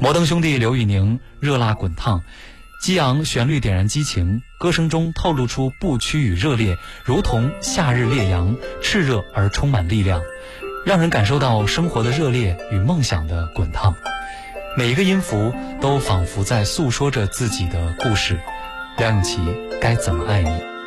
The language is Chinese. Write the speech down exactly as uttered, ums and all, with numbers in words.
摩登兄弟刘宇宁热辣滚烫，激昂旋律点燃激情，歌声中透露出不屈与热烈，如同夏日烈阳，炽热而充满力量，让人感受到生活的热烈与梦想的滚烫。每一个音符都仿佛在诉说着自己的故事。梁咏琪，该怎么爱你。